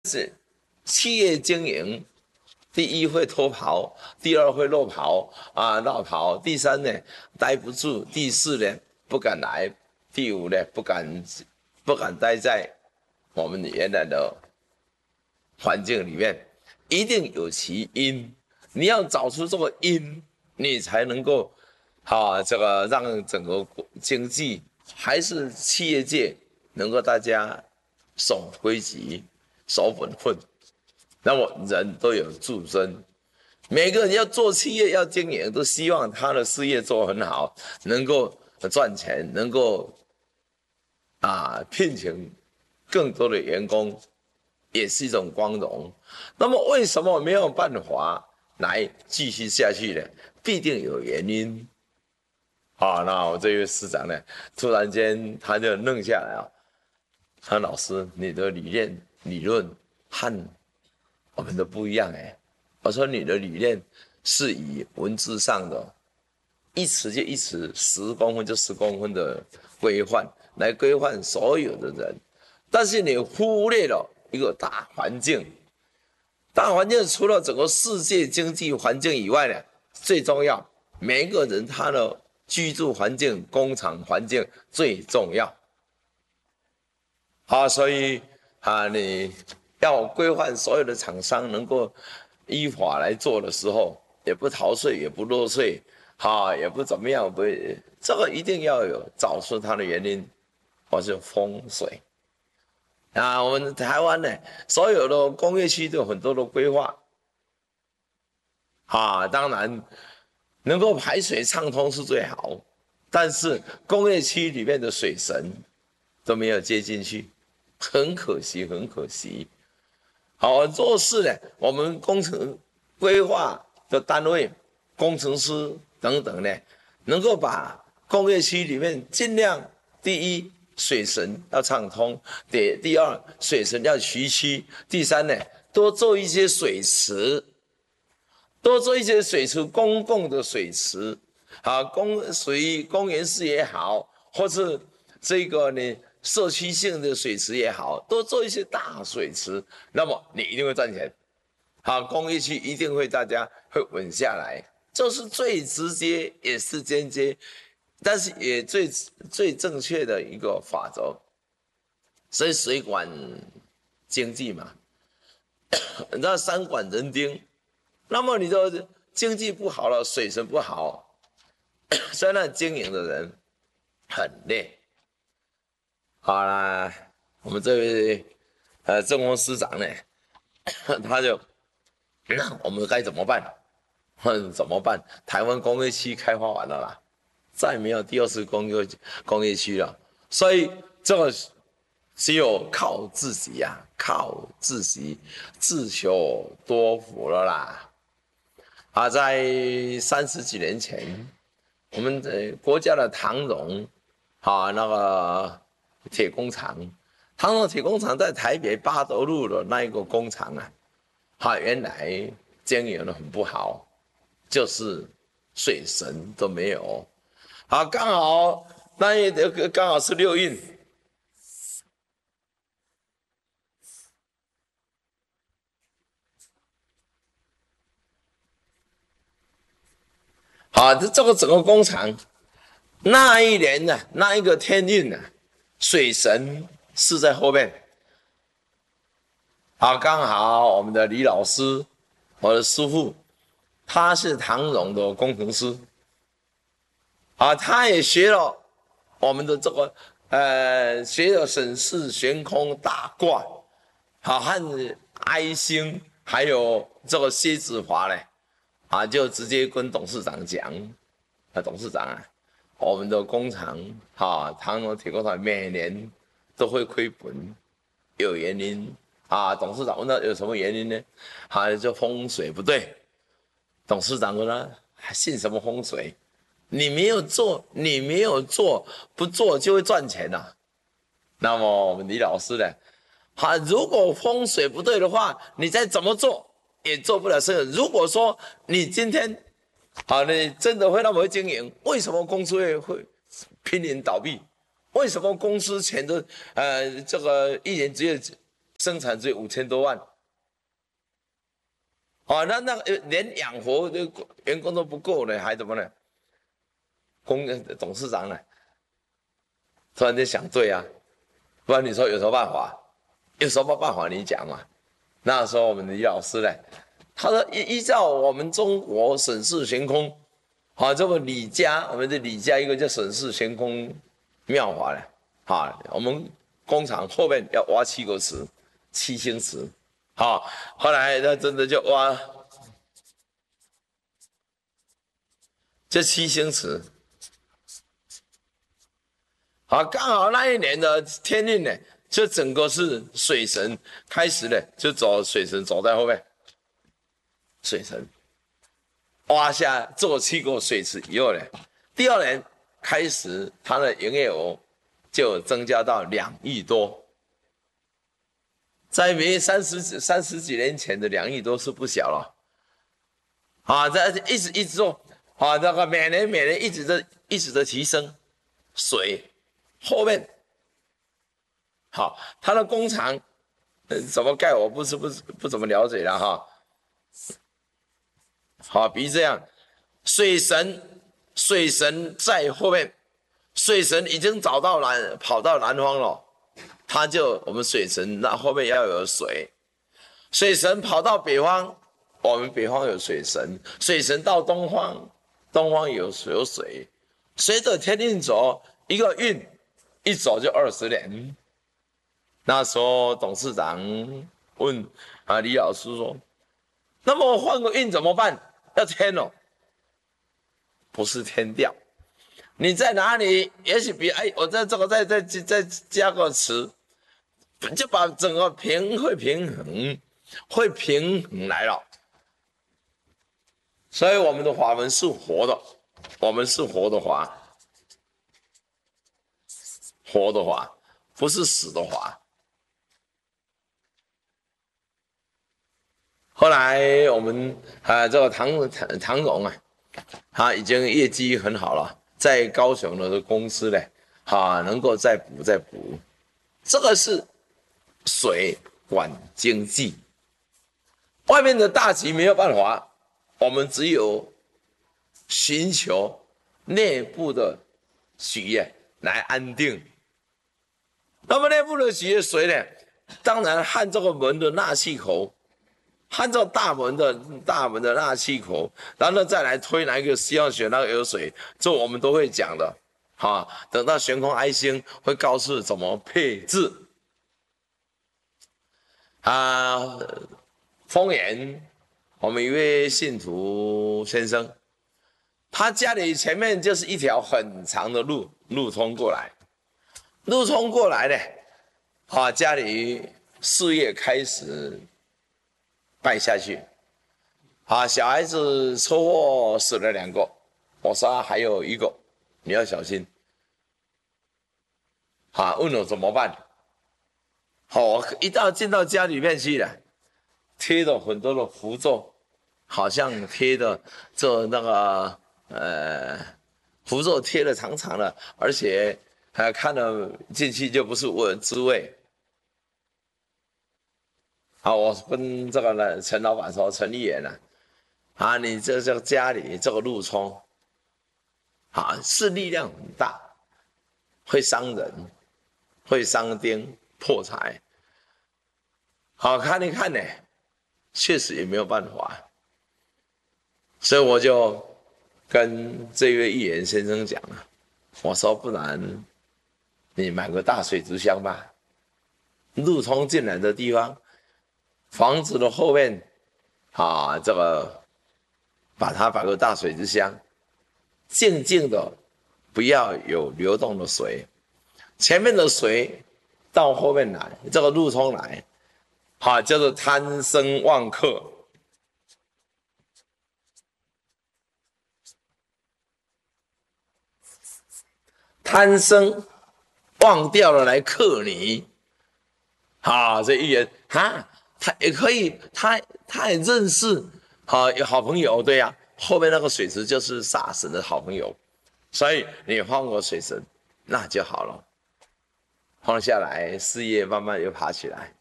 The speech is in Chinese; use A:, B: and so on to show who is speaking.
A: 是企业经营，第一会脱袍，第二会落袍落袍，第三呢待不住，第四呢不敢来，第五呢不敢待在我们原来的环境里面，一定有其因。你要找出这个因，你才能够这个让整个经济还是企业界能够大家守规矩、守本分。那么人都有助身，每个人要做企业、要经营，都希望他的事业做很好，能够赚钱，能够聘请更多的员工，也是一种光荣。那么为什么没有办法来继续下去呢？必定有原因。那我这位师长呢，突然间他就愣下来他说老师，你的理论和我们都不一样我说你的理念是以文字上的一词就一词，10公分就10公分的规范来规范所有的人，但是你忽略了一个大环境。大环境除了整个世界经济环境以外呢，最重要，每一个人他的居住环境、工厂环境最重要。所以你要规范所有的厂商能够依法来做的时候，也不逃税，也不漏税，也不怎么样，这个一定要找出它的原因，或是风水。我们台湾呢，所有的工业区都有很多的规划，当然能够排水畅通是最好，但是工业区里面的水神都没有接进去，很可惜，很可惜。做事呢，我们工程规划的单位、工程师等等呢，能够把工业区里面尽量第一，水神要畅通；第二，水神要徐区；第三呢，多做一些水池，公共的水池属于公园式也好，或是这个呢社区性的水池也好，多做一些大水池，那么你一定会赚钱。工业区一定会大家会稳下来，这是最直接也是间接，但是也最正确的一个法则。所以水管经济嘛，你知道3管人丁，那么你的经济不好了，水神不好，所以那经营的人很累。好啦，我们这位政风师长呢，他就那我们该怎么办？怎么办？台湾工业区开发完了啦，再没有第2次工业区了，所以这个只有靠自己靠自己，自求多福了啦。在30几年前，我们国家的唐荣那个铁工厂，唐荣铁工厂在台北八德路的那一个工厂原来经营的很不好，就是水神都没有。刚好刚好是6运。这个整个工厂那一年呢，那一个天运呢，水神是在后面。刚好我们的李老师，我的师父，他是唐荣的工程师，他也学了我们的这个学了沈氏悬空大卦，和哀星，还有这个蝎子华呢。就直接跟董事长讲，董事长我们的工厂唐荣铁工厂每年都会亏本，有原因董事长问他有什么原因呢？就风水不对。董事长说呢，信什么风水？你没有做，不做就会赚钱那么我们李老师呢，如果风水不对的话，你再怎么做也做不了生意。如果说你今天你真的会那么会经营，为什么公司会濒临倒闭？为什么公司钱的这个1年只有生产只有5000多万。哦，那连养活的员工都不够呢，还怎么呢？董事长呢，突然间想，对啊，不然你说有什么办法？有什么办法你讲嘛？那时候我们的李老师呢，他说依照我们中国沈氏玄空，这个李家，我们的李家一个叫沈氏玄空妙法呢，我们工厂后面要挖7个池，7星池，后来他真的就挖这7星池，刚好那一年的天运呢，就整个是水神开始呢，就走水神走在后面，水神挖下做7个水池以后呢，第2年开始它的营业额就增加到2亿多，在30几年前的2亿多是不小了，这一直做，这个每年一直的提升，水后面它的工厂怎么盖我不怎么了解了比如这样，水神在后面，水神已经跑到南方了，我们水神那后面要有水，水神跑到北方，我们北方有水神，水神到东方有水，随着天运走，一个运一走就20年。那时候董事长问李老师说：“那么我换个运怎么办？要天哦，不是天掉，你在哪里？也许我在这个再加个词，就把整个会平衡来了。所以我们的法门是活的，我们是活的法，不是死的法。”后来我们这个唐总他已经业绩很好了，在高雄的公司呢，能够再补，这个是水管经济，外面的大局没有办法，我们只有寻求内部的企业来安定。那么内部的企业水呢，当然和这个门的纳气口。按照大门的纳气口，然后再来推哪一个希望选那个有水，这我们都会讲的，等到悬空哀星会告诉怎么配置。丰原，我们一位信徒先生，他家里前面就是一条很长的路通过来，呢，家里事业开始败下去，小孩子车祸死了2个，我说还有1个，你要小心。问我怎么办？我进到家里面去了，贴了很多的符咒，好像贴的那个符咒贴的长长的，而且看了进去就不是滋味。我跟这个陈老板说，陈议员你这个家里这个路冲，是力量很大，会伤人，会伤丁，破财。看一看呢，确实也没有办法，所以我就跟这位议员先生讲了，我说不然你买个大水族箱吧，路冲进来的地方。房子的后面，这个把它摆个大水之箱，静静的，不要有流动的水，前面的水到后面来，这个路冲来，叫做贪生忘克，贪生忘掉了来克你，这议员他也可以，他也认识，有好朋友，对呀，后面那个水池就是煞神的好朋友，所以你换个水神，那就好了。放下来，事业慢慢又爬起来。